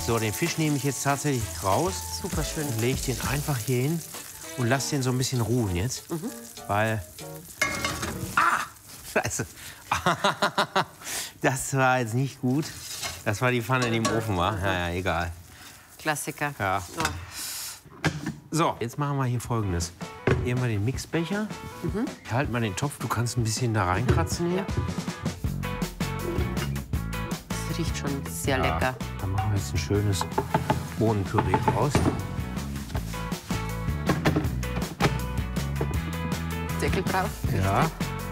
So, den Fisch nehme ich jetzt tatsächlich raus. Super schön. Lege den einfach hier hin und lasse den so ein bisschen ruhen jetzt. Weil... Ah! Scheiße. Das war jetzt nicht gut. Das war die Pfanne, die im Ofen war. Ja, egal. Klassiker. Ja. Oh. So, jetzt machen wir hier Folgendes. Hier haben wir den Mixbecher. Ich halte mal den Topf. Du kannst ein bisschen da reinkratzen hier. Ja. Das riecht schon sehr lecker. Dann machen wir jetzt ein schönes Bohnenpüree raus. Deckel drauf. Ja.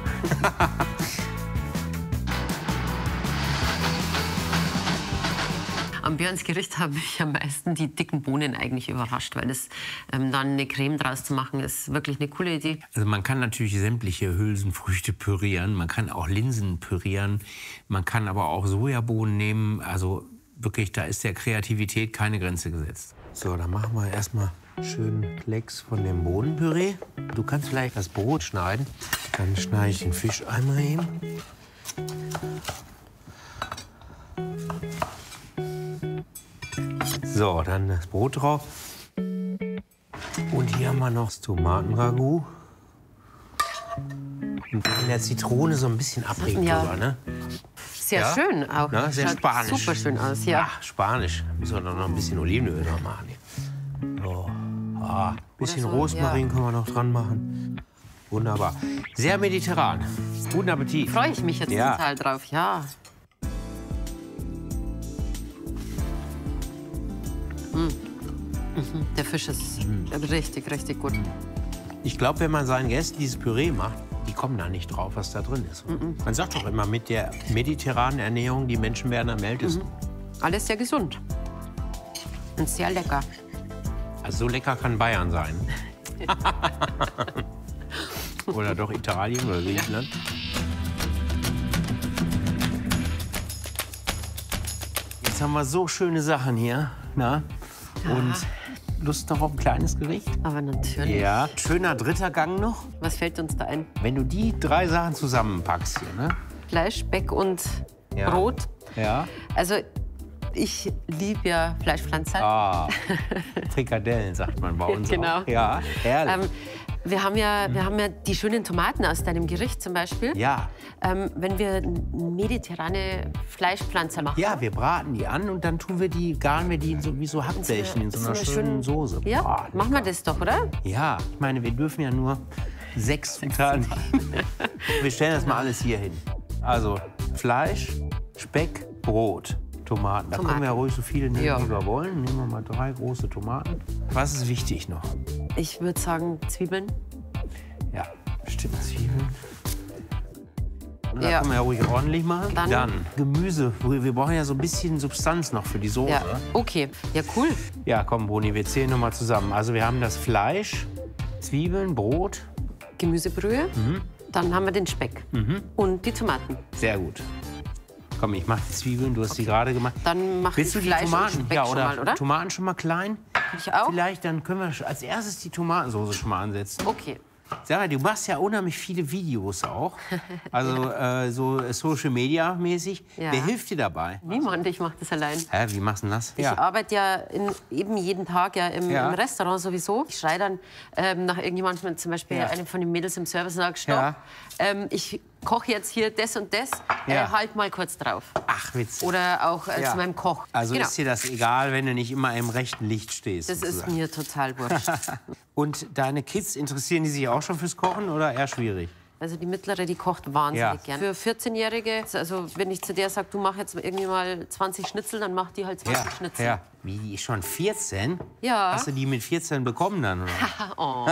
Am Björns Gericht haben mich am meisten die dicken Bohnen eigentlich überrascht, weil das dann eine Creme draus zu machen, ist wirklich eine coole Idee. Also man kann natürlich sämtliche Hülsenfrüchte pürieren, man kann auch Linsen pürieren, man kann aber auch Sojabohnen nehmen. Also wirklich, da ist der Kreativität keine Grenze gesetzt. So, dann machen wir erstmal schön Klecks von dem Bohnenpüree. Du kannst vielleicht das Brot schneiden. Dann schneide ich den Fisch einmal eben. So, dann das Brot drauf. Und hier haben wir noch das Tomatenragout. Und in der Zitrone so ein bisschen abregt Ja. drüber, ne? Sehr Ja? schön auch. Na, sehr Schaut spanisch. super schön aus, ja. Ach, Spanisch. Müssen wir doch noch ein bisschen Olivenöl noch machen. So. Ah, bisschen so, Rosmarin können wir noch dran machen. Wunderbar. Sehr mediterran. Guten Appetit. Freue ich mich jetzt Ja. total drauf, ja. Der Fisch ist richtig, richtig gut. Ich glaube, wenn man seinen Gästen dieses Püree macht, die kommen da nicht drauf, was da drin ist. Man sagt doch immer, mit der mediterranen Ernährung, die Menschen werden am ältesten. Alles sehr gesund. Und sehr lecker. Also so lecker kann Bayern sein. Oder doch Italien oder Griechenland. Jetzt haben wir so schöne Sachen hier. Na? Und Lust noch auf ein kleines Gericht? Aber natürlich. Ja. Schöner dritter Gang noch. Was fällt uns da ein? Wenn du die drei Sachen zusammenpackst hier, ne? Fleisch, Speck und Ja. Brot. Ja. Also ich liebe ja Fleischpflanzen. Ah, Frikadellen sagt man bei uns Genau. auch. Ja, herrlich. Wir haben ja die schönen Tomaten aus deinem Gericht zum Beispiel. Ja. Wenn wir mediterrane Fleischpflanzen machen. Ja, wir braten die an und dann garen wir die in so, wie so Hackbällchen in so einer schönen Soße. Ja, Boah, machen wir das doch, oder? ja, ich meine, wir dürfen ja nur 6 Zutaten. Wir stellen das mal alles hier hin. Also Fleisch, Speck, Brot, Tomaten. Da können wir ja ruhig so viele nehmen, Ja. wie wir wollen. Nehmen wir mal 3 große Tomaten. Was ist wichtig noch? Ich würde sagen Zwiebeln. Ja, bestimmt Zwiebeln. Da Ja. können wir ja ruhig ordentlich machen. Dann Gemüse. Wir brauchen ja so ein bisschen Substanz noch für die Soße. Ja, okay. Ja, cool. Ja, komm, Bruni, wir zählen noch mal zusammen. Also wir haben das Fleisch, Zwiebeln, Brot. Gemüsebrühe. Dann haben wir den Speck. Und die Tomaten. Sehr gut. Komm, ich mache die Zwiebeln. Du hast die gerade gemacht. Dann mache ich Willst du die Fleisch und Tomaten? Speck Ja, schon mal, oder? Tomaten schon mal klein? Ich auch? Vielleicht, dann können wir als erstes die Tomatensoße schon mal ansetzen. Okay. Sarah, du machst ja unheimlich viele Videos auch. Also so Social Media mäßig. Ja. Wer hilft dir dabei? Niemand, ich mache das allein. Hä, wie machst du das? Ich arbeite ja eben jeden Tag im Restaurant sowieso. Ich schreie dann nach irgendjemandem, zum Beispiel einem von den Mädels im Service, und sage, stopp, Ja. ich koche jetzt hier das und das, Ja. halt mal kurz drauf. Ach, witzig. Oder auch zu meinem Koch. Also Genau. ist dir das egal, wenn du nicht immer im rechten Licht stehst? Das ist sozusagen. mir total wurscht. Und deine Kids, interessieren die sich auch schon fürs Kochen oder eher schwierig? Also die Mittlere, die kocht wahnsinnig Ja. gern. Für 14-Jährige, also wenn ich zu der sage, du mach jetzt irgendwie mal 20 Schnitzel, dann macht die halt 20 Schnitzel. Ja. Wie, die ist schon 14? Ja. Hast du die mit 14 bekommen dann? Oder? Oh.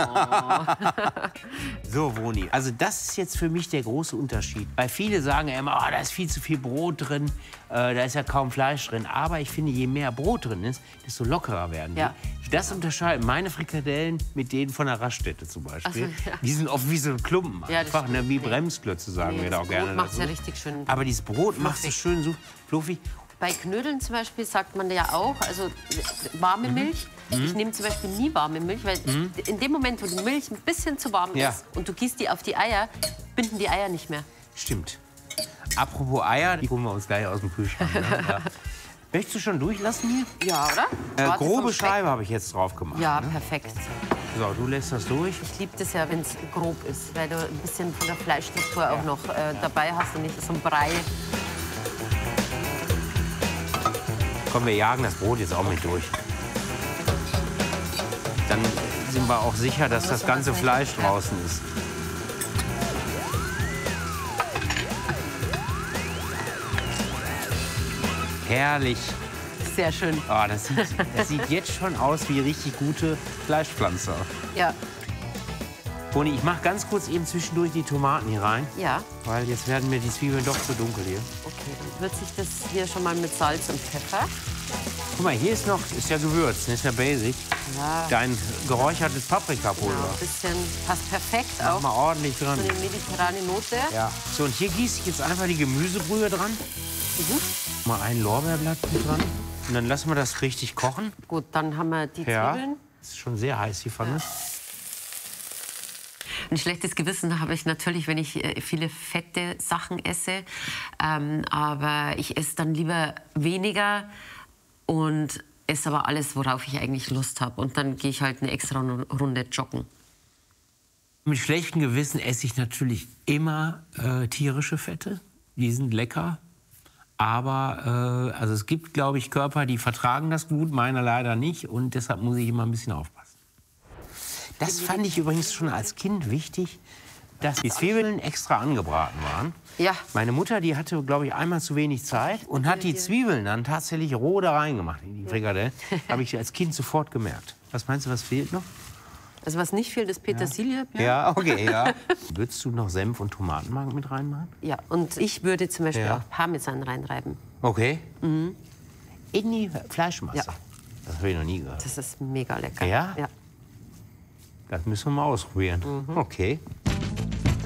So, Woni, also das ist jetzt für mich der große Unterschied. Weil viele sagen ja immer, oh, da ist viel zu viel Brot drin, da ist ja kaum Fleisch drin. Aber ich finde, je mehr Brot drin ist, desto lockerer werden die. Ja. Das unterscheidet meine Frikadellen mit denen von der Raststätte zum Beispiel. Ach so, ja. Die sind oft wie so ein Klumpen Ja, das einfach, ne? Wie stimmt. Bremsklötze, sagen wir da auch Das gerne Brot macht dazu. ja richtig schön. Aber dieses Brot macht so fluffig. schön so fluffig. Bei Knödeln zum Beispiel sagt man ja auch, also warme Mhm. Milch. Ich nehme zum Beispiel nie warme Milch, weil in dem Moment, wo die Milch ein bisschen zu warm Ja. ist und du gießt die auf die Eier, binden die Eier nicht mehr. Stimmt. Apropos Eier, die holen wir uns gleich aus dem Kühlschrank. Ne? Ja. Möchtest du schon durchlassen hier? Ja, oder? Grobe Scheibe habe ich jetzt drauf gemacht. Ja, ne? perfekt. So, du lässt das durch. Ich liebe das ja, wenn es grob ist, weil du ein bisschen von der Fleischstruktur auch noch dabei hast und nicht so ein Brei. Komm, wir jagen das Brot jetzt auch mit durch. Dann sind wir auch sicher, dass das ganze Fleisch draußen ist. Herrlich. Sehr schön. Oh, das sieht jetzt schon aus wie richtig gute Fleischpflanzer. Ja. Toni, ich mache ganz kurz eben zwischendurch die Tomaten hier rein. Ja. Weil jetzt werden mir die Zwiebeln doch zu dunkel hier. Okay, dann würze ich das hier schon mal mit Salz und Pfeffer. Guck mal, hier ist ja Gewürz, ist ja basic. Ja. Dein geräuchertes Paprikapulver. Genau, ein bisschen, passt perfekt Mach auch. mal ordentlich dran. So eine mediterrane Note. Ja. So, und hier gieße ich jetzt einfach die Gemüsebrühe dran. Mal ein Lorbeerblatt mit dran. Und dann lassen wir das richtig kochen. Gut, dann haben wir die Ja. Zwiebeln. Ist schon sehr heiß, die Pfanne. Ein schlechtes Gewissen habe ich natürlich, wenn ich viele fette Sachen esse. Aber ich esse dann lieber weniger und esse aber alles, worauf ich eigentlich Lust habe. Und dann gehe ich halt eine extra Runde joggen. Mit schlechtem Gewissen esse ich natürlich immer tierische Fette. Die sind lecker. Aber also es gibt, glaube ich, Körper, die vertragen das gut, meiner leider nicht. Und deshalb muss ich immer ein bisschen aufpassen. Das fand ich übrigens schon als Kind wichtig, dass die Zwiebeln extra angebraten waren. Ja. Meine Mutter, die hatte, glaube ich, einmal zu wenig Zeit und hat die Zwiebeln dann tatsächlich roh da reingemacht in die Frikadelle. Habe ich als Kind sofort gemerkt. Was meinst du, was fehlt noch? Also was nicht fehlt, ist Petersilie. Ja, okay, ja. Würdest du noch Senf und Tomatenmark mit reinmachen? Ja, und ich würde zum Beispiel Ja. auch Parmesan reinreiben. Okay. In die Fleischmasse? Ja. Das habe ich noch nie gehört. Das ist mega lecker. Ja? Ja. Das müssen wir mal ausprobieren. Okay.